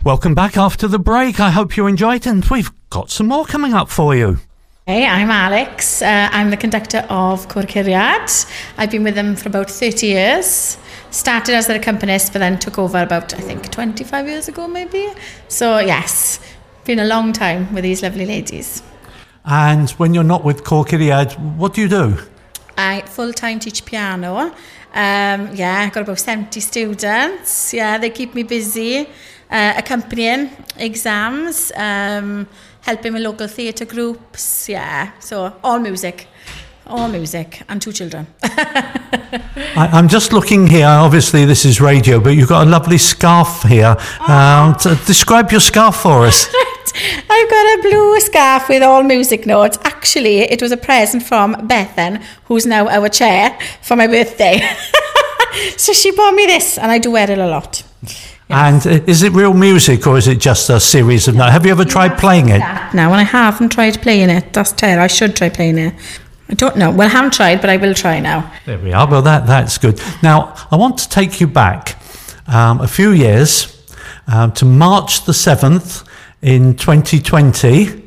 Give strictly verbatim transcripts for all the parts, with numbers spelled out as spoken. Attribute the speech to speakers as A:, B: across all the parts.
A: Welcome back after the break. I hope you enjoyed it, and we've got some more coming up for you.
B: Hey, I'm Alex. Uh, I'm the conductor of Côr Curiad. I've been with them for about thirty years. Started as an accompanist, but then took over about, I think, twenty-five years ago, maybe. So, yes, been a long time with these lovely ladies.
A: And when you're not with Côr Curiad, what do you do?
B: I full-time teach piano. Um, yeah, I've got about seventy students. Yeah, they keep me busy. Uh, accompanying exams, um, helping with local theatre groups, yeah, so all music, all music, and two children.
A: I, I'm just looking here, obviously this is radio, but you've got a lovely scarf here. Oh. Um, to describe your scarf for us.
B: Right, I've got a blue scarf with all music notes. Actually, it was a present from Bethan, who's now our chair, for my birthday. So she bought me this, and I do wear it a lot.
A: Yes. And is it real music, or is it just a series of notes? Have you ever tried playing it?
B: No, and I haven't tried playing it. That's terrible. I should try playing it. I don't know. Well, I haven't tried, but I will try now.
A: There we are. Well, that that's good. Now, I want to take you back um, a few years um, to March the seventh in twenty twenty.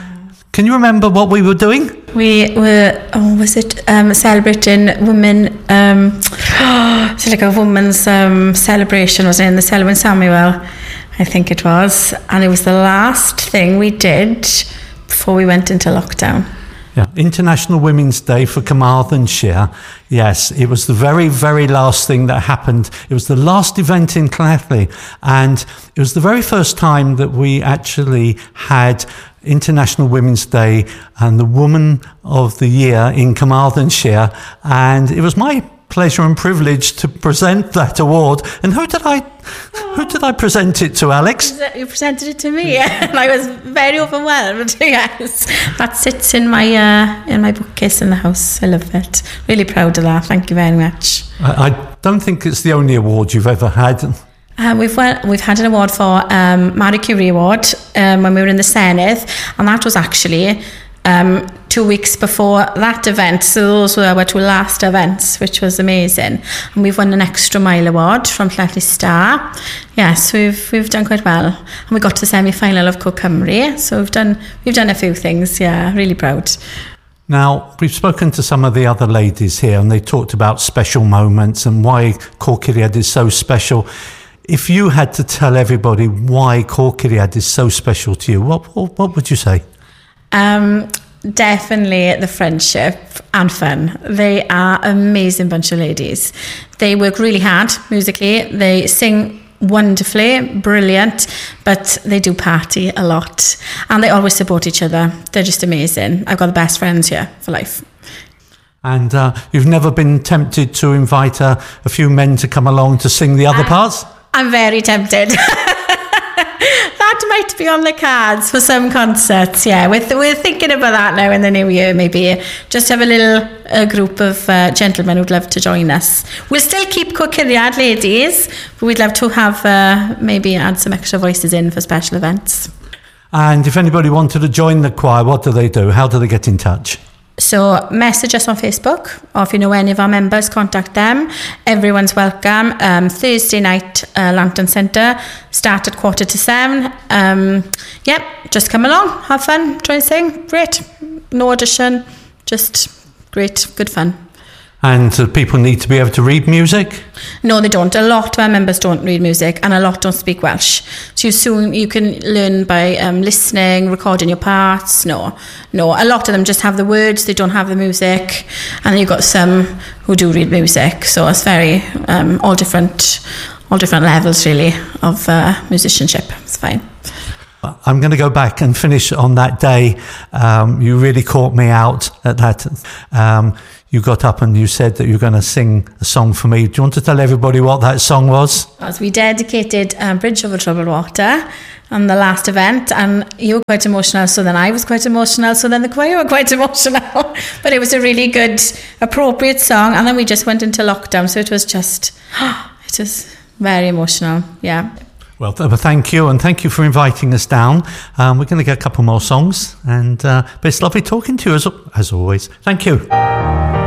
A: Can you remember what we were doing?
B: We were, oh, was it um, celebrating women, um, it's like a women's um, celebration, was it, in the Selwyn Samuel, I think it was. And it was the last thing we did before we went into lockdown.
A: Yeah, International Women's Day for Carmarthenshire. Yes, it was the very, very last thing that happened. It was the last event in Clothley, and it was the very first time that we actually had International Women's Day and the Woman of the Year in Carmarthenshire, and it was my pleasure and privilege to present that award. And who did I who did I present it to, Alex?
B: You presented it to me, and I was very overwhelmed. Yes, that sits in my uh, in my bookcase in the house. I love it. Really proud of that. Thank you very much.
A: I, I don't think it's the only award you've ever had.
B: Uh, we've won, we've had an award for um, Marie Curie Award um, when we were in the Senedd, and that was actually um, two weeks before that event. So those were our two last events, which was amazing. And we've won an Extra Mile Award from Clothley Star. Yes, we've we've done quite well, and we got to the semi-final of Côr Cymru. So we've done we've done a few things. Yeah, really proud.
A: Now, we've spoken to some of the other ladies here, and they talked about special moments and why Côr Curiad is so special. If you had to tell everybody why Côr Curiad is so special to you, what, what what would you say?
B: Um, definitely the friendship and fun. They are an amazing bunch of ladies. They work really hard musically. They sing wonderfully, brilliant, but they do party a lot, and they always support each other. They're just amazing. I've got the best friends here for life.
A: And uh, you've never been tempted to invite uh, a few men to come along to sing the other
B: I,
A: parts?
B: I'm very tempted. That might be on the cards for some concerts, yeah. We're, th- we're thinking about that now in the new year, maybe. Just have a little a group of uh, gentlemen who'd love to join us. We'll still keep Côr Curiad ladies, but we'd love to have uh, maybe add some extra voices in for special events.
A: And if anybody wanted to join the choir, what do they do? How do they get in touch?
B: So message us on Facebook, or if you know any of our members, contact them. Everyone's welcome. Um, Thursday night, uh, Lantern Centre, start at quarter to seven. Um, yep, just come along, have fun, try and sing. Great. No audition, just great, good fun.
A: And uh, people need to be able to read music?
B: No, they don't. A lot of our members don't read music, and a lot don't speak Welsh. So you soon you can learn by um, listening, recording your parts. No, no. A lot of them just have the words; they don't have the music. And then you've got some who do read music. So it's very um, all different, all different levels really of uh, musicianship. It's fine.
A: I'm going to go back and finish on that day. Um, you really caught me out at that. Um, you got up and you said that you were going to sing a song for me. Do you want to tell everybody what that song was?
B: As we dedicated um, Bridge Over Troubled Water on the last event, and you were quite emotional, so then I was quite emotional, so then the choir were quite emotional. But it was a really good, appropriate song, and then we just went into lockdown, so it was just, it was very emotional, yeah.
A: Well, thank you, and thank you for inviting us down. Um, we're going to get a couple more songs, and uh, but it's lovely talking to you as, as always. Thank you.